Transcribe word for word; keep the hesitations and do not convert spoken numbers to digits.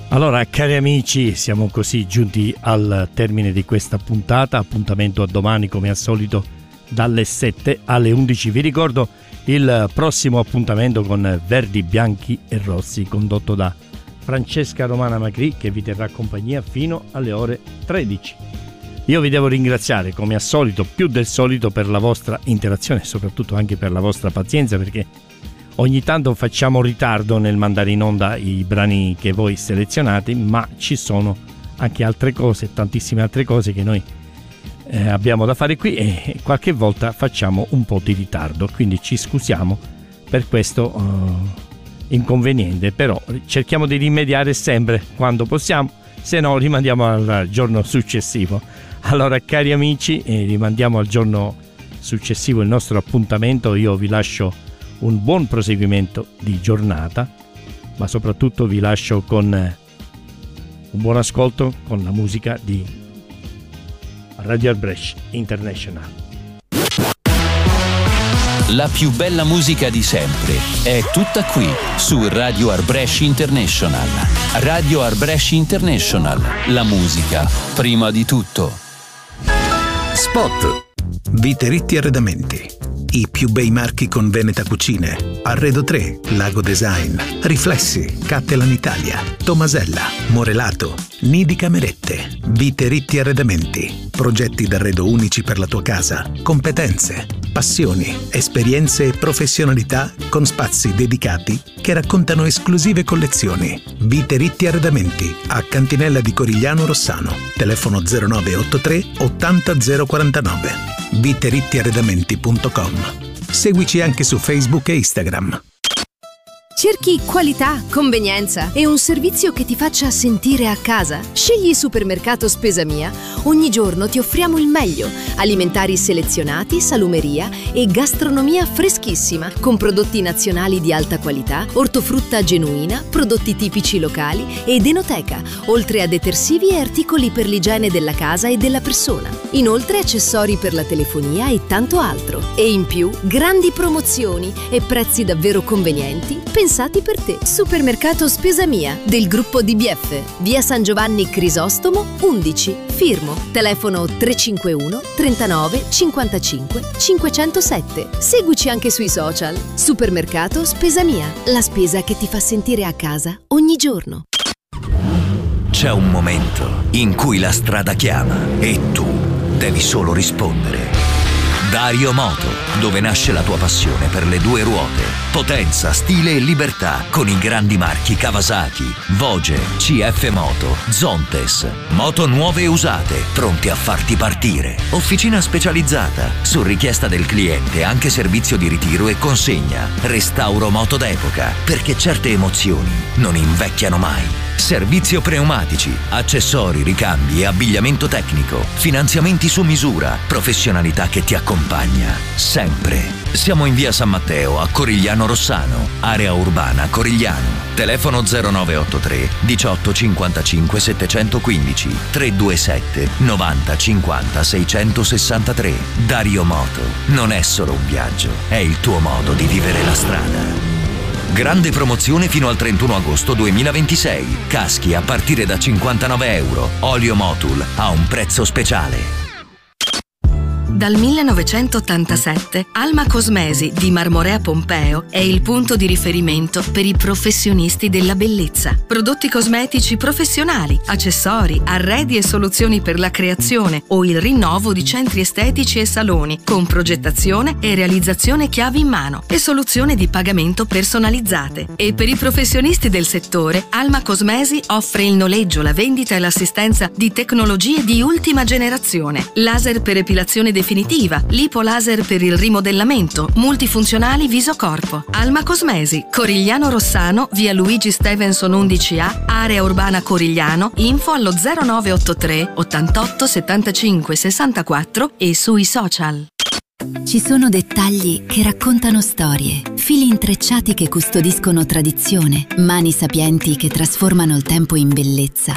Allora, cari amici, siamo così giunti al termine di questa puntata. Appuntamento a domani come al solito dalle sette alle undici. Vi ricordo il prossimo appuntamento con Verdi, Bianchi e Rossi, condotto da Francesca Romana Macri, che vi terrà compagnia fino alle ore tredici. Io vi devo ringraziare come al solito, più del solito, per la vostra interazione e soprattutto anche per la vostra pazienza, perché ogni tanto facciamo ritardo nel mandare in onda i brani che voi selezionate, ma ci sono anche altre cose, tantissime altre cose che noi eh, abbiamo da fare qui e qualche volta facciamo un po' di ritardo, quindi ci scusiamo per questo uh, inconveniente, però cerchiamo di rimediare sempre quando possiamo, se no rimandiamo al giorno successivo. Allora, cari amici, eh, rimandiamo al giorno successivo il nostro appuntamento. Io vi lascio un buon proseguimento di giornata, ma soprattutto vi lascio con un buon ascolto con la musica di Radio Arbresh International. La più bella musica di sempre è tutta qui su Radio Arbresh International. Radio Arbresh International, la musica prima di tutto. Spot. Vite Arredamenti. I più bei marchi con Veneta Cucine. Arredo tre, Lago Design, Riflessi, Cattelan Italia, Tomasella, Morelato, Nidi Camerette. Vite Arredamenti. Progetti d'arredo unici per la tua casa. Competenze, passioni, esperienze e professionalità con spazi dedicati che raccontano esclusive collezioni. Vite Arredamenti a Cantinella di Corigliano Rossano. Telefono zero nove otto tre ottanta zero quarantanove. vite ritti arredamenti punto com. Seguici anche su Facebook e Instagram. Cerchi qualità, convenienza e un servizio che ti faccia sentire a casa? Scegli Supermercato Spesa Mia. Ogni giorno ti offriamo il meglio. Alimentari selezionati, salumeria e gastronomia freschissima, con prodotti nazionali di alta qualità, ortofrutta genuina, prodotti tipici locali ed enoteca, oltre a detersivi e articoli per l'igiene della casa e della persona. Inoltre accessori per la telefonia e tanto altro. E in più, grandi promozioni e prezzi davvero convenienti pensati per te. Supermercato Spesa Mia del gruppo D B F, via San Giovanni Crisostomo undici, Firmo. Telefono tre cinque uno trentanove cinquantacinque cinquecentosette. Seguici anche sui social. Supermercato Spesa Mia, la spesa che ti fa sentire a casa ogni giorno. C'è un momento in cui la strada chiama e tu devi solo rispondere. Dario Moto, dove nasce la tua passione per le due ruote. Potenza, stile e libertà con i grandi marchi Kawasaki, Voge, C F Moto, Zontes. Moto nuove e usate, pronti a farti partire. Officina specializzata, su richiesta del cliente anche servizio di ritiro e consegna. Restauro moto d'epoca, perché certe emozioni non invecchiano mai. Servizio pneumatici, accessori, ricambi e abbigliamento tecnico, finanziamenti su misura, professionalità che ti accompagna sempre. Siamo in via San Matteo a Corigliano Rossano, area urbana Corigliano. Telefono zero nove otto tre diciotto cinquantacinque settecentoquindici tre due sette novanta cinquanta seicentosessantatré. Dario Moto non è solo un viaggio, è il tuo modo di vivere la strada. Grande promozione fino al trentuno agosto duemilaventisei. Caschi a partire da cinquantanove euro. Olio Motul a un prezzo speciale. Dal millenovecentottantasette Alma Cosmesi di Marmorea Pompeo è il punto di riferimento per i professionisti della bellezza. Prodotti cosmetici professionali, accessori, arredi e soluzioni per la creazione o il rinnovo di centri estetici e saloni con progettazione e realizzazione chiavi in mano e soluzioni di pagamento personalizzate. E per i professionisti del settore, Alma Cosmesi offre il noleggio, la vendita e l'assistenza di tecnologie di ultima generazione. Laser per epilazione definitiva, lipo laser per il rimodellamento, multifunzionali viso corpo. Alma Cosmesi, Corigliano Rossano, via Luigi Stevenson undici A, area urbana Corigliano. Info allo zero nove otto tre ottantotto settantacinque sessantaquattro e sui social. Ci sono dettagli che raccontano storie, fili intrecciati che custodiscono tradizione, mani sapienti che trasformano il tempo in bellezza.